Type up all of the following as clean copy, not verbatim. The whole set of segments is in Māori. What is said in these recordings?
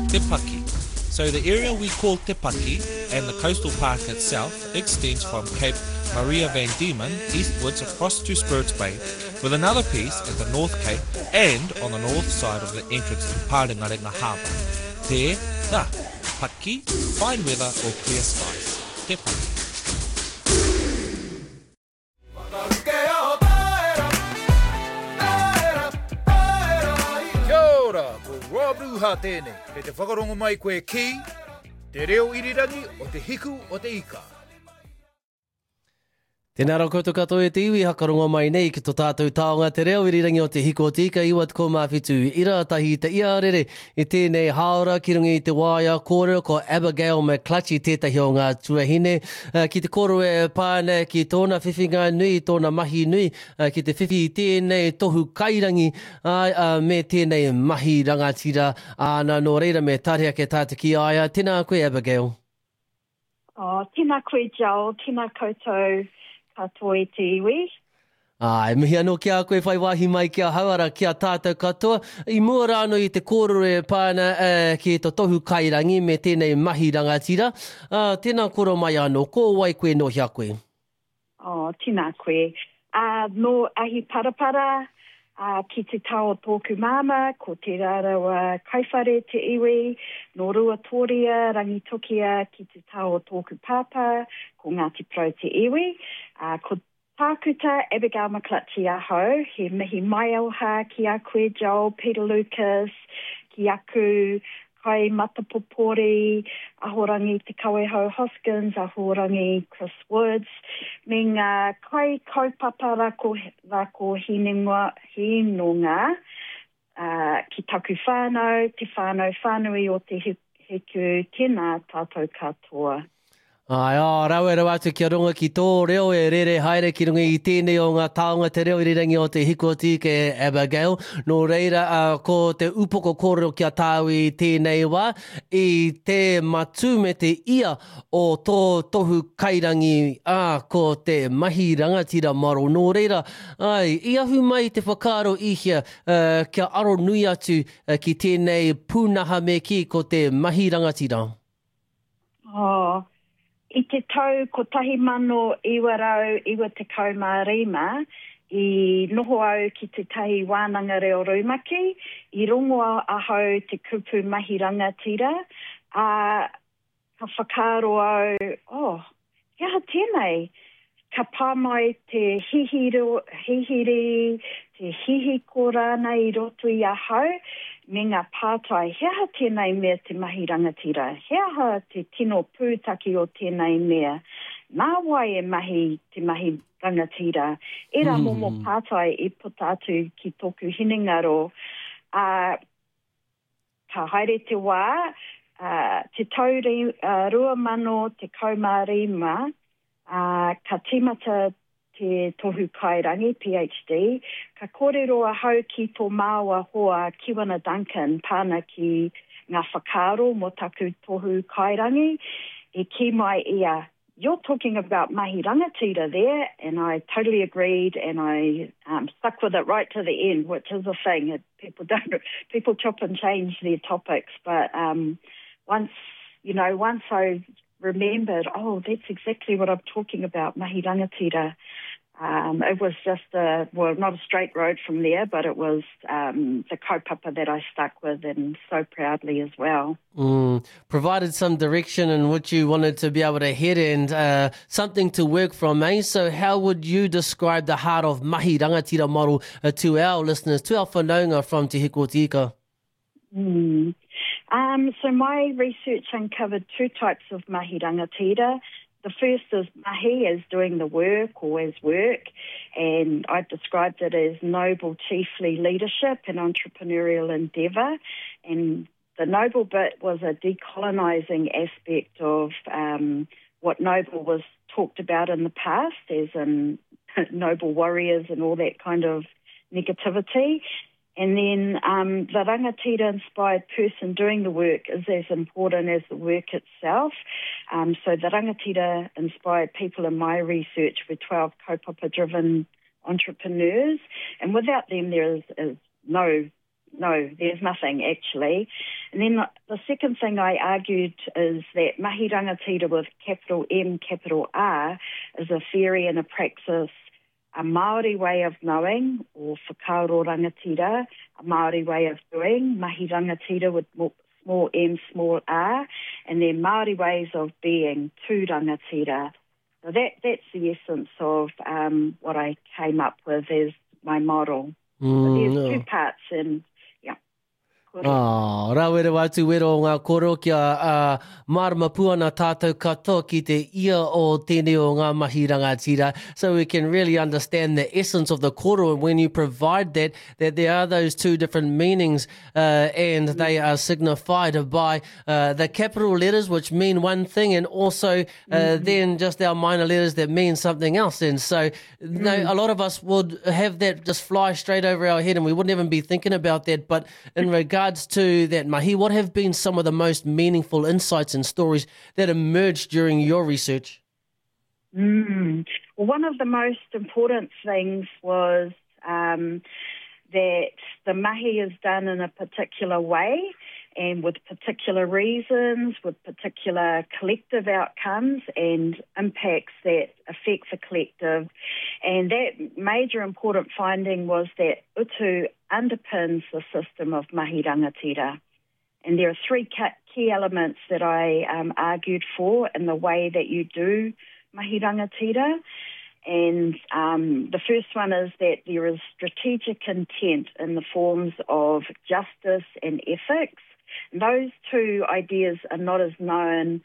Te Paki. So the area we call Te Paki and the coastal park itself extends from Cape Maria van Diemen eastwards across to Spirits Bay, with another piece at the North Cape and on the north side of the entrance to Parengarenga Harbour. Te Paki, fine weather or clear skies. Te Paki. Kia ora, ko Rob Ruha tēnei, kei te whakarongo mai koe ki, te reo irirangi o te hiku o te ika. Tēnā rau koutou katoa e te iwi, hakarongo mai nei ki tō tātou taonga te reo irirangi o te hiko o te ika, iwa te kōmawhitu ira tahi te ia rere e tēnei haora ki rungi i te waia kōrero ko Abigail McClutchy tētahi o ngā tuahine ki te koro e pāne ki tōna whiwhinga nui, tōna mahi nui ki te whiwhi i tēnei tohu kairangi me tēnei mahi rangatira ana no reira me tarea ke tātou ki aia. Tēnā koe Abigail. Tēnā koe Joel, tēnā koutou katoa e te iwi. Mihi anō kia koe whai wahi mai kia hauara kia tātou katoa. I mua rāno i te kōrero e pāna ki tō tohu kairangi me tēnei mahi rangatira. Tēnā koro mai anō, ko wai koe no hia koe? Tēnā koe. No ahi parapara ki te tau o tōku māma, ko te rārawa kaiwhare te iwi, no rua tōria, rangitokia ki te tau o tōku pāpā, ko Ngāti Pro te iwi. Ko tākuta Abigail McClutchy aho, he mihi mai auha ki a koe Joel, Peter Lucas, ki aku kai Matapopori, ahorangi Te Kawehau Hoskins, ahorangi Chris Woods, me ngā kai kaupapa rako hinonga ki taku whānau, te whānau whānui o te heku tēnā tātou katoa. Rau atu kia runga ki tō reo e rere haere ki runga i tēnei o ngā taonga te reo irirangi o te hiko tika e Abigail. Nō reira, ko te upoko kōrero kia tāu i tēnei wā, i te matu me te ia o tō tohu kairangi ko te mahi rangatira maro. Nō reira, i ahu mai te whakaaro ihia kia aro nui atu ki tēnei pūnaha me ki ko te mahi rangatira. I te tau ko tahi mano iwa rau iwa te kaumārima, i noho au ki te tahi wānanga reo Raumaki, i rongo aho te kupu mahi rangatira, ka whakaaro au, kia tēnei, ka pāmai te hihiri, te hihiko rāna i roto i aho, me ngā pātai, hea tēnei mea te mahi rangatira, hea te tino pūtaki o tēnei mea, nā wai e mahi te mahi rangatira, e rā momo pātai i puta atu ki tōku hinengaro, ka haere te wā, te tau rua mano te kaumārima, ka tīmata te tohu kairangi, PhD, ka kōrero ahau ki tō māua hoa Kiwana Duncan, pāna ki ngā whakaaro mo taku tohu kairangi, e ki mai ia, you're talking about mahi rangatira there, and I totally agreed, and I stuck with it right to the end, which is a thing. People chop and change their topics, but once I remembered, that's exactly what I'm talking about, mahi rangatira. It was just not a straight road from there, but it was the kaupapa that I stuck with, and so proudly as well. Provided some direction in which you wanted to be able to head and something to work from, eh? So how would you describe the heart of mahi rangatira model to our listeners, to our whanaunga from Te Hiko Tika? So my research uncovered two types of mahi rangatira. The first is mahi as doing the work or as work, and I described it as noble chiefly leadership and entrepreneurial endeavour. And the noble bit was a decolonising aspect of what noble was talked about in the past, as in noble warriors and all that kind of negativity. And then the rangatira-inspired person doing the work is as important as the work itself. So the rangatira-inspired people in my research were 12 kaupapa-driven entrepreneurs. And without them, there is no no, there's nothing actually. And then the second thing I argued is that mahi rangatira with capital M, capital R is a theory and a praxis, a Māori way of knowing, or whakaaro rangatira, a Māori way of doing, mahi rangatira with small m, small r, and then Māori ways of being, tū rangatira. So that's the essence of what I came up with as my model. So there's two parts in, yeah. Rawere watu wero ngā koro kia marama puana tātou katoa ki te ia o tēnei o ngā mahi rangatira, so we can really understand the essence of the koro, and when you provide that there are those two different meanings and they are signified by the capital letters, which mean one thing, and also then just our minor letters that mean something else. And so a lot of us would have that just fly straight over our head and we wouldn't even be thinking about that. But in regards to that mahi, what have been some of the most meaningful insights and stories that emerged during your research? Well, one of the most important things was that the mahi is done in a particular way and with particular reasons, with particular collective outcomes and impacts that affect the collective. And that major important finding was that utu underpins the system of mahi rangatira. And there are three key elements that I argued for in the way that you do mahi rangatira. And the first one is that there is strategic intent in the forms of justice and ethics. And those two ideas are not as known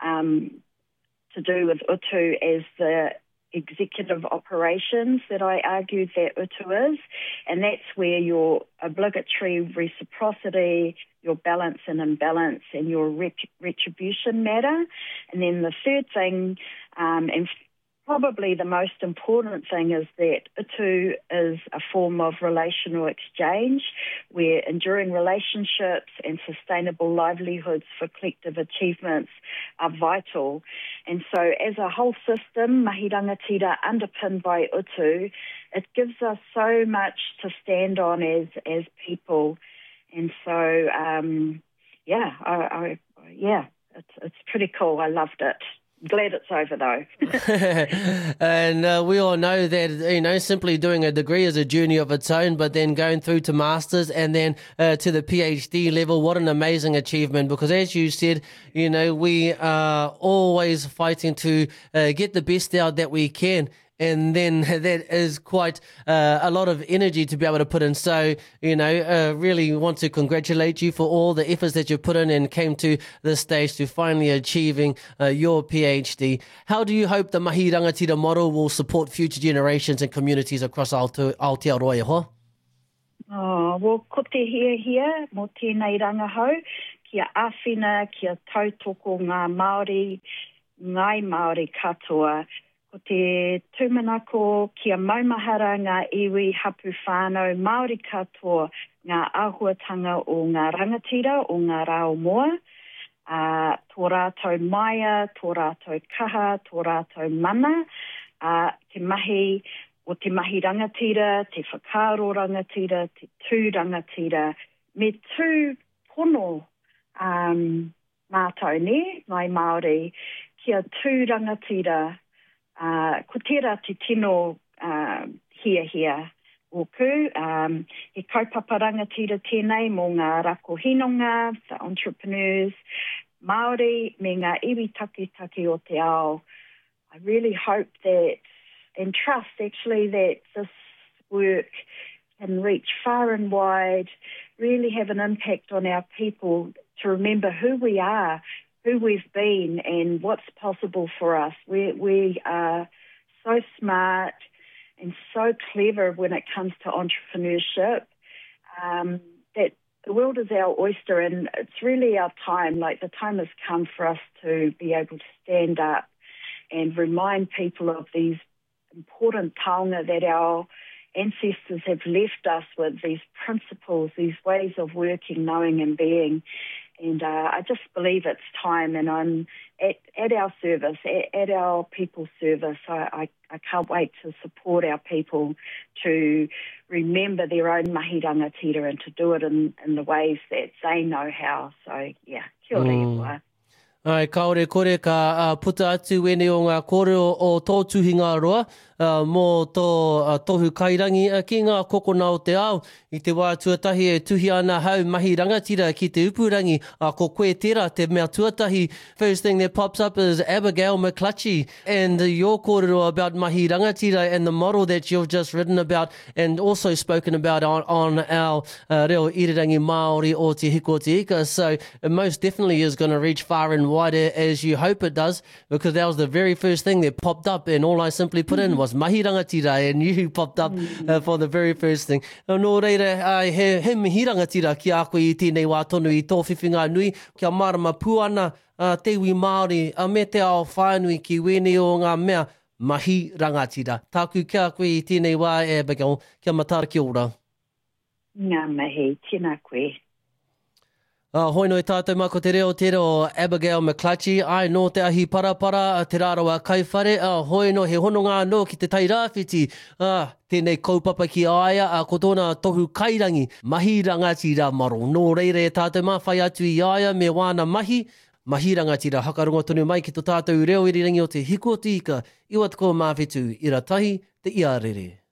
to do with utu as the executive operations that I argued that utu is. And that's where your obligatory reciprocity, your balance and imbalance, and your retribution matter. And then the third thing, and probably the most important thing, is that utu is a form of relational exchange where enduring relationships and sustainable livelihoods for collective achievements are vital. And so as a whole system, mahi rangatira underpinned by utu, it gives us so much to stand on as people. And so, it's pretty cool. I loved it. Glad it's over though. And we all know that, simply doing a degree is a journey of its own, but then going through to masters and then to the PhD level, what an amazing achievement. Because as you said, we are always fighting to get the best out that we can. And then that is quite a lot of energy to be able to put in. So, really want to congratulate you for all the efforts that you put in and came to this stage to finally achieving your PhD. How do you hope the mahi rangatira model will support future generations and communities across Aotearoa ho? Well, ko te hia, mo tēnei rangahau, kia āwhina, kia tautoko ngā Māori, ngai Māori katoa. Ko te tūmanako kia maumahara ngā iwi hapu whānau Māori katoa ngā āhuatanga o ngā rangatira o ngā rao moa. Tō rātou maia, tō rātou kaha, tō rātou mana. Te mahi o te mahi rangatira, te whakaaro rangatira, te tū rangatira. Me tū pono mātou ne, ngai Māori, kia tū rangatira. Ko tērā te tino hia oku, he kaupapa rangatira tēnei mō ngā rako hinonga, the entrepreneurs, Māori, me ngā iwi taki o te ao. I really hope that, and trust actually, that this work can reach far and wide, really have an impact on our people to remember who we are, who we've been and what's possible for us. We are so smart and so clever when it comes to entrepreneurship that the world is our oyster, and it's really our time. Like, the time has come for us to be able to stand up and remind people of these important taonga that our ancestors have left us with, these principles, these ways of working, knowing and being. And I just believe it's time, and I'm at our service, at our people's service. I can't wait to support our people to remember their own mahi rangatira and to do it in the ways that they know how. So, yeah, kia ora iwa. Ai, kaore kore ka puta atu wene o ngā kōrero o tō tuhinga roa mō tō tohu kairangi ki ngā kokona o te ao. I te wā tuatahi e tuhi ana hau mahi rangatira ki te upurangi ko koe tērā te mea tuatahi. First thing that pops up is Abigail McClutchy and your kōrero about mahi rangatira and the model that you've just written about and also spoken about on our reo irirangi Māori o te hiko o te ika. So it most definitely is going to reach far and wide as you hope it does, because that was the very first thing that popped up, and all I simply put in was mahi rangatira, and you popped up for the very first thing. Nō reira, he mihi rangatira ki a koe i tēnei wā tonu i tō whiwhinga nui, kia marama puana te iwi Māori, me te ao whānui ki wene o ngā mea mahi rangatira. Tāku kia koe i tēnei wā e Abigail, kia matara ki ora. Ngā mihi, tēnā koe. Hoi no e tātou mako te reo Abigail McClutchy. Ai no te ahi parapara, te rārawa kaiwhare. Hoi no he hononga no ki te tai rāwhiti. Tēnei kaupapa ki aia, ko tōna tohu kairangi, mahi rangatira maro. Nō reire e tātou mawhai atu i aia me wāna mahi rangatira. Hakarongo tonu mai ki tō tātou reo irirangi o te hiko o te ika. Iwa te ko mawhetu, ira tahi, te ia rere.